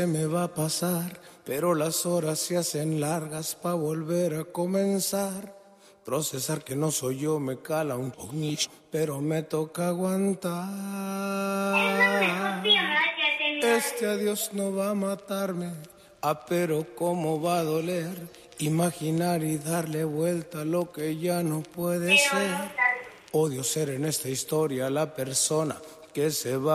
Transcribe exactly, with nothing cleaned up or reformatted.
me va a pasar, pero las horas se hacen largas pa' volver a comenzar. Procesar que no soy yo me cala un poquito, pero me toca aguantar. Este adiós no va a matarme, ah, pero cómo va a doler. Imaginar y darle vuelta a lo que ya no puede ser. Odio ser en esta historia la persona que se va.